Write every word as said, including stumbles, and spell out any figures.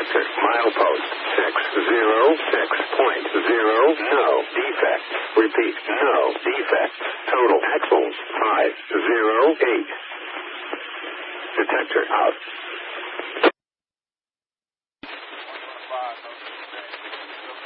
Detector. Milepost. six zero six point zero. No defects. Repeat. No defects. Total axles. five zero eight. Detector out.